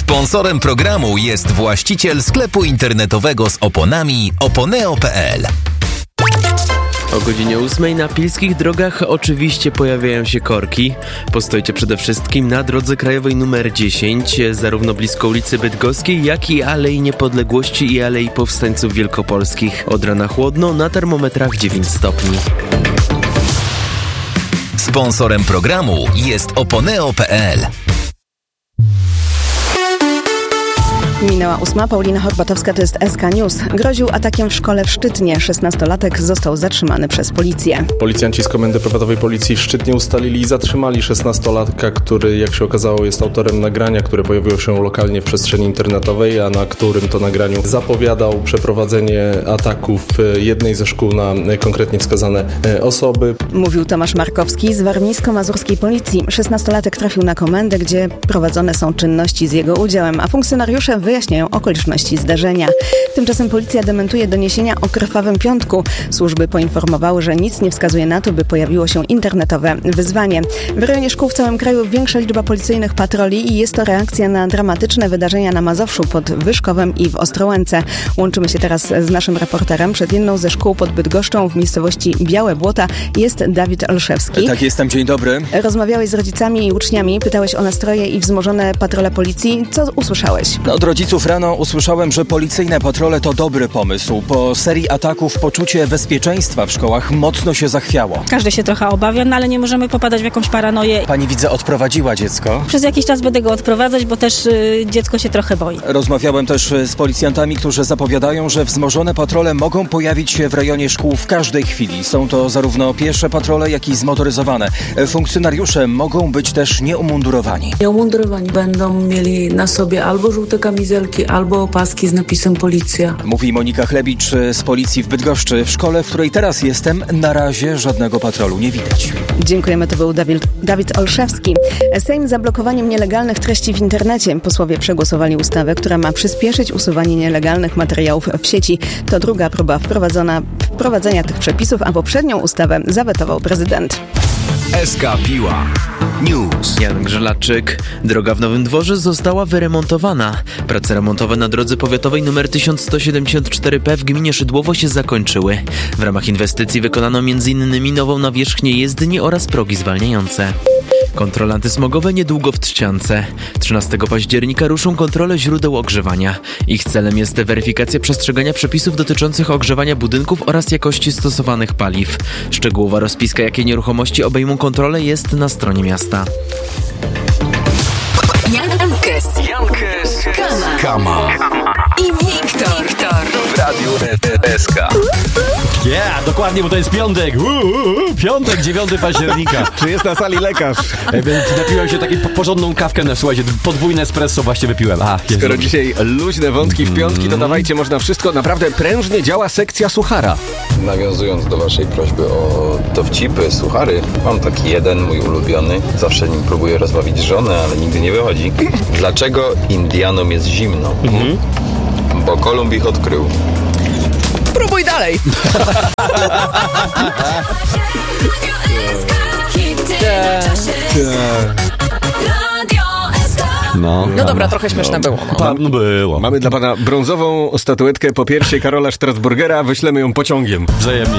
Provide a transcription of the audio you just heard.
Sponsorem programu jest właściciel sklepu internetowego z oponami oponeo.pl. O godzinie 8 na pilskich drogach oczywiście pojawiają się korki. Postojcie przede wszystkim na drodze krajowej numer 10, zarówno blisko ulicy Bydgoskiej, jak i Alei Niepodległości i Alei Powstańców Wielkopolskich. Od rana chłodno, na termometrach 9 stopni. Sponsorem programu jest oponeo.pl. Minęła 8. Paulina Horbatowska, to jest SK News. Groził atakiem w szkole w Szczytnie. 16-latek został zatrzymany przez policję. Policjanci z Komendy Powiatowej Policji w Szczytnie ustalili i zatrzymali 16-latka, który, jak się okazało, jest autorem nagrania, które pojawiło się lokalnie w przestrzeni internetowej, a na którym to nagraniu zapowiadał przeprowadzenie ataków jednej ze szkół na konkretnie wskazane osoby. Mówił Tomasz Markowski z warmińsko-mazurskiej policji. 16-latek trafił na komendę, gdzie prowadzone są czynności z jego udziałem, a funkcjonariusze wyjaśniają okoliczności zdarzenia. Tymczasem policja dementuje doniesienia o krwawym piątku. Służby poinformowały, że nic nie wskazuje na to, by pojawiło się internetowe wyzwanie. W rejonie szkół w całym kraju większa liczba policyjnych patroli i jest to reakcja na dramatyczne wydarzenia na Mazowszu pod Wyszkowem i w Ostrołęce. Łączymy się teraz z naszym reporterem. Przed jedną ze szkół pod Bydgoszczą w miejscowości Białe Błota jest Dawid Olszewski. Tak, jestem. Dzień dobry. Rozmawiałeś z rodzicami i uczniami, pytałeś o nastroje i wzmożone patrole policji. Co usłyszałeś? Od rodziców rano usłyszałem, że policyjne patrole to dobry pomysł. Po serii ataków poczucie bezpieczeństwa w szkołach mocno się zachwiało. Każdy się trochę obawia, no ale nie możemy popadać w jakąś paranoję. Pani, widzę, odprowadziła dziecko. Przez jakiś czas będę go odprowadzać, bo też dziecko się trochę boi. Rozmawiałem też z policjantami, którzy zapowiadają, że wzmożone patrole mogą pojawić się w rejonie szkół w każdej chwili. Są to zarówno piesze patrole, jak i zmotoryzowane. Funkcjonariusze mogą być też nieumundurowani. Nieumundurowani będą mieli na sobie albo żółte kamizelki, albo opaski z napisem policja. Mówi Monika Chlebicz z policji w Bydgoszczy. W szkole, w której teraz jestem, na razie żadnego patrolu nie widać. Dziękujemy, to był Dawid Olszewski. Sejm zablokowaniem nielegalnych treści w internecie. Posłowie przegłosowali ustawę, która ma przyspieszyć usuwanie nielegalnych materiałów w sieci. To druga próba wprowadzenia tych przepisów, a poprzednią ustawę zawetował prezydent. SK Piła News. Jan Grzelaczyk. Droga w Nowym Dworze została wyremontowana. Prace remontowe na drodze powiatowej nr 1174P w gminie Szydłowo się zakończyły. W ramach inwestycji wykonano m.in. nową nawierzchnię jezdni oraz progi zwalniające. Kontrole antysmogowe niedługo w Trzciance. 13 października ruszą kontrole źródeł ogrzewania. Ich celem jest weryfikacja przestrzegania przepisów dotyczących ogrzewania budynków oraz jakości stosowanych paliw. Szczegółowa rozpiska, jakie nieruchomości obejmą kontrolę, jest na stronie miasta. Jankes, Kama i Wiktor w Radiu SK. Dokładnie, bo to jest piątek. Piątek, 9 października. Czy jest na sali lekarz? Więc napiłem się taką porządną kawkę, słuchajcie, podwójne espresso właśnie wypiłem. Skoro dzisiaj luźne wątki w piątki, to dawajcie, można wszystko. Naprawdę prężnie działa sekcja suchara. Nawiązując do waszej prośby o dowcipy, suchary, mam taki jeden, mój ulubiony. Zawsze nim próbuję rozbawić żonę, ale nigdy nie wychodzi. Dlaczego Indianom jest zimno? Bo Kolumb ich odkrył. Próbuj dalej! No dobra, trochę śmieszne było. Było. Mamy dla pana brązową statuetkę po piersi Karola Strasburgera, wyślemy ją pociągiem. Wzajemnie.